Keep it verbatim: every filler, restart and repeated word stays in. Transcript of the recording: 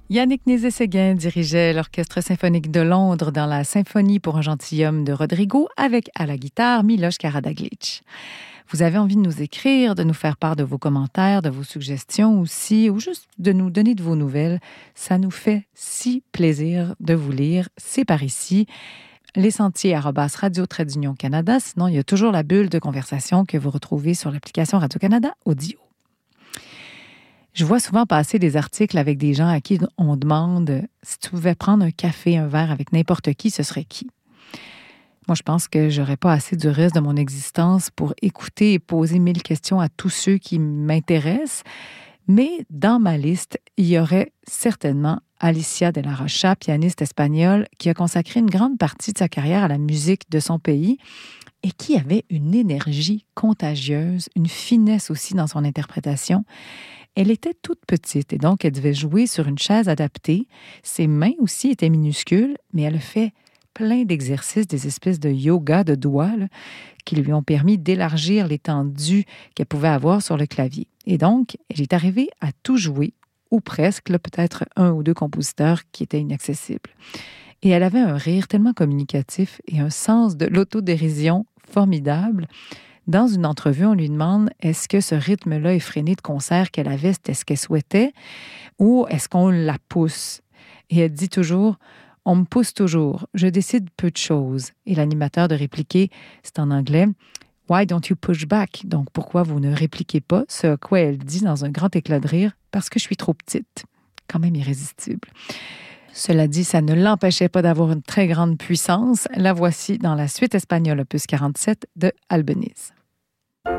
Yannick Nézet-Séguin dirigeait l'Orchestre symphonique de Londres dans la Symphonie pour un gentilhomme de Rodrigo avec à la guitare Miloš Karađagić. Vous avez envie de nous écrire, de nous faire part de vos commentaires, de vos suggestions aussi, ou juste de nous donner de vos nouvelles. Ça nous fait si plaisir de vous lire. C'est par ici. Les sentiers arobase radio trait d'union Canada. Sinon, il y a toujours la bulle de conversation que vous retrouvez sur l'application Radio-Canada Audio. Je vois souvent passer des articles avec des gens à qui on demande si tu pouvais prendre un café, un verre avec n'importe qui, ce serait qui? Moi, je pense que j'aurais pas assez du reste de mon existence pour écouter et poser mille questions à tous ceux qui m'intéressent. Mais dans ma liste, il y aurait certainement Alicia de la Rocha, pianiste espagnole, qui a consacré une grande partie de sa carrière à la musique de son pays et qui avait une énergie contagieuse, une finesse aussi dans son interprétation. Elle était toute petite et donc elle devait jouer sur une chaise adaptée. Ses mains aussi étaient minuscules, mais elle a fait plein d'exercices, des espèces de yoga de doigts là, qui lui ont permis d'élargir l'étendue qu'elle pouvait avoir sur le clavier. Et donc, elle est arrivée à tout jouer, ou presque, là, peut-être un ou deux compositeurs qui étaient inaccessibles. Et elle avait un rire tellement communicatif et un sens de l'autodérision formidable. Dans une entrevue, on lui demande est-ce que ce rythme-là effréné de concert qu'elle avait, c'était ce qu'elle souhaitait ou est-ce qu'on la pousse? Et elle dit toujours on me pousse toujours, je décide peu de choses. Et l'animateur de répliquer, c'est en anglais Why don't you push back? Donc pourquoi vous ne répliquez pas? Ce à quoi elle dit dans un grand éclat de rire parce que je suis trop petite. Quand même irrésistible. Cela dit, ça ne l'empêchait pas d'avoir une très grande puissance. La voici dans la suite espagnole opus quarante-sept de Albéniz.